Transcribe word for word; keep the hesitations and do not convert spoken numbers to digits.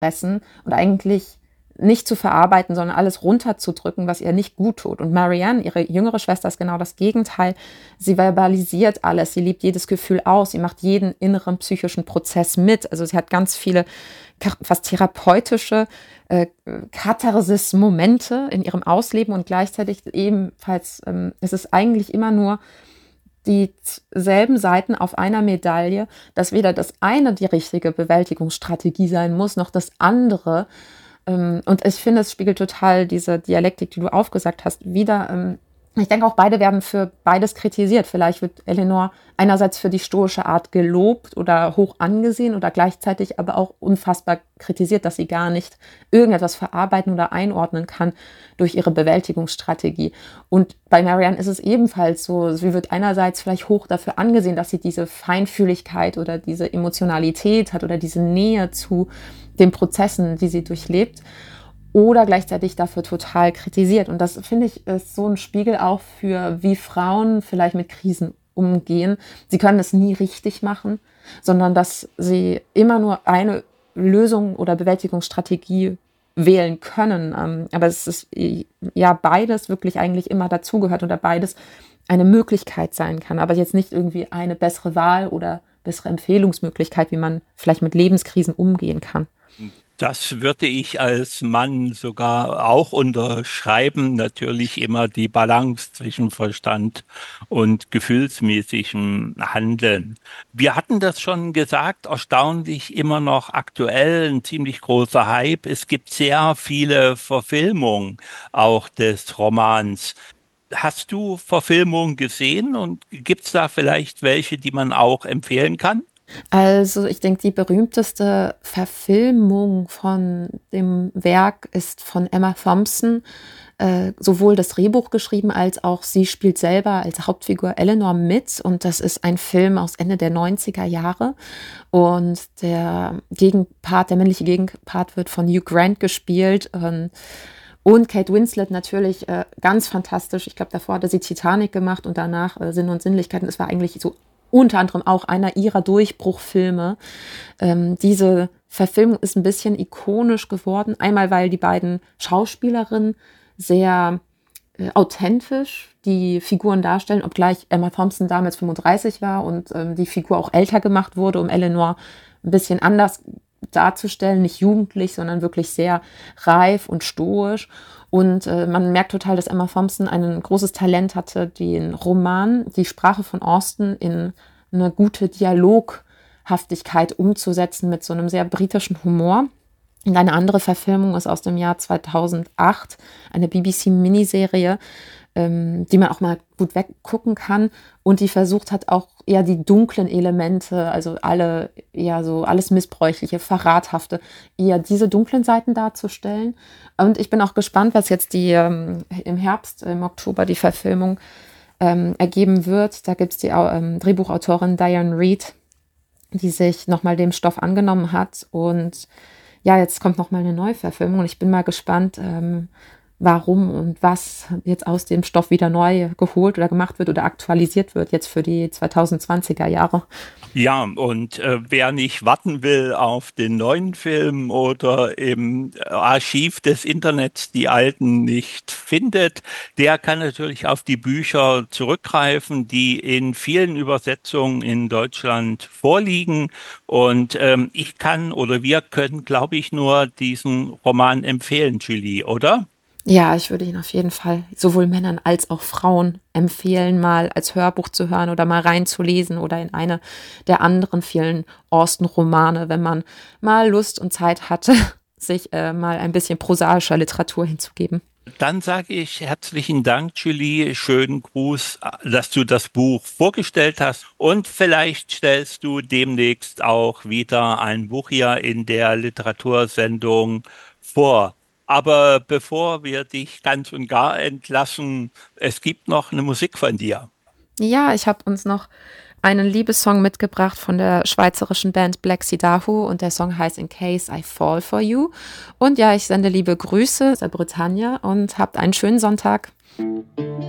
fressen und eigentlich nicht zu verarbeiten, sondern alles runterzudrücken, was ihr nicht gut tut. Und Marianne, ihre jüngere Schwester, ist genau das Gegenteil. Sie verbalisiert alles, sie liebt jedes Gefühl aus, sie macht jeden inneren psychischen Prozess mit. Also sie hat ganz viele fast therapeutische äh, Katharsis-Momente in ihrem Ausleben und gleichzeitig ebenfalls ähm, ist es eigentlich immer nur dieselben Seiten auf einer Medaille, dass weder das eine die richtige Bewältigungsstrategie sein muss, noch das andere. Und ich finde, es spiegelt total diese Dialektik, die du aufgesagt hast, wider. Ich denke auch, beide werden für beides kritisiert. Vielleicht wird Eleanor einerseits für die stoische Art gelobt oder hoch angesehen oder gleichzeitig aber auch unfassbar kritisiert, dass sie gar nicht irgendetwas verarbeiten oder einordnen kann durch ihre Bewältigungsstrategie. Und bei Marianne ist es ebenfalls so, sie wird einerseits vielleicht hoch dafür angesehen, dass sie diese Feinfühligkeit oder diese Emotionalität hat oder diese Nähe zu den Prozessen, die sie durchlebt, oder gleichzeitig dafür total kritisiert. Und das, finde ich, ist so ein Spiegel auch für, wie Frauen vielleicht mit Krisen umgehen. Sie können es nie richtig machen, sondern dass sie immer nur eine Lösung oder Bewältigungsstrategie wählen können. Aber es ist ja beides wirklich eigentlich immer dazugehört oder beides eine Möglichkeit sein kann, aber jetzt nicht irgendwie eine bessere Wahl oder bessere Empfehlungsmöglichkeit, wie man vielleicht mit Lebenskrisen umgehen kann. Das würde ich als Mann sogar auch unterschreiben. Natürlich immer die Balance zwischen Verstand und gefühlsmäßigem Handeln. Wir hatten das schon gesagt, erstaunlich immer noch aktuell, ein ziemlich großer Hype. Es gibt sehr viele Verfilmungen auch des Romans. Hast du Verfilmungen gesehen und gibt es da vielleicht welche, die man auch empfehlen kann? Also ich denke, die berühmteste Verfilmung von dem Werk ist von Emma Thompson. Äh, sowohl das Drehbuch geschrieben, als auch sie spielt selber als Hauptfigur Eleanor mit. Und das ist ein Film aus Ende der neunziger Jahre. Und der Gegenpart, der männliche Gegenpart wird von Hugh Grant gespielt. Ähm, und Kate Winslet natürlich äh, ganz fantastisch. Ich glaube, davor hatte sie Titanic gemacht und danach äh, Sinn und Sinnlichkeit. Und es war eigentlich so unter anderem auch einer ihrer Durchbruchfilme. Ähm, diese Verfilmung ist ein bisschen ikonisch geworden. Einmal, weil die beiden Schauspielerinnen sehr äh, authentisch die Figuren darstellen, obgleich Emma Thompson damals fünfunddreißig war und ähm, die Figur auch älter gemacht wurde, um Eleanor ein bisschen anders darzustellen, nicht jugendlich, sondern wirklich sehr reif und stoisch. Und äh, man merkt total, dass Emma Thompson ein großes Talent hatte, den Roman, die Sprache von Austen in eine gute Dialoghaftigkeit umzusetzen mit so einem sehr britischen Humor. Und eine andere Verfilmung ist aus dem Jahr zweitausendacht, eine B B C-Miniserie, ähm, die man auch mal gut weggucken kann und die versucht hat, auch eher die dunklen Elemente, also alle eher so alles Missbräuchliche, Verrathafte, eher diese dunklen Seiten darzustellen. Und ich bin auch gespannt, was jetzt die ähm, im Herbst, im Oktober die Verfilmung ähm, ergeben wird. Da gibt es die ähm, Drehbuchautorin Diane Reid, die sich nochmal dem Stoff angenommen hat. Und ja, jetzt kommt nochmal eine neue Verfilmung und ich bin mal gespannt, ähm, warum und was jetzt aus dem Stoff wieder neu geholt oder gemacht wird oder aktualisiert wird, jetzt für die zweitausendzwanziger Jahre. Ja, und äh, wer nicht warten will auf den neuen Film oder im Archiv des Internets die alten nicht findet, der kann natürlich auf die Bücher zurückgreifen, die in vielen Übersetzungen in Deutschland vorliegen. Und ähm, ich kann oder wir können, glaube ich, nur diesen Roman empfehlen, Julie, oder? Ja, ich würde ihn auf jeden Fall sowohl Männern als auch Frauen empfehlen, mal als Hörbuch zu hören oder mal reinzulesen oder in eine der anderen vielen Austen-Romane, wenn man mal Lust und Zeit hatte, sich äh, mal ein bisschen prosaischer Literatur hinzugeben. Dann sage ich herzlichen Dank, Julie. Schönen Gruß, dass du das Buch vorgestellt hast. Und vielleicht stellst du demnächst auch wieder ein Buch hier in der Literatursendung vor. Aber bevor wir dich ganz und gar entlassen, es gibt noch eine Musik von dir. Ja, ich habe uns noch einen Liebessong mitgebracht von der schweizerischen Band Black Sea Dahu und der Song heißt In Case I Fall For You. Und ja, ich sende liebe Grüße aus der Bretagne und habt einen schönen Sonntag.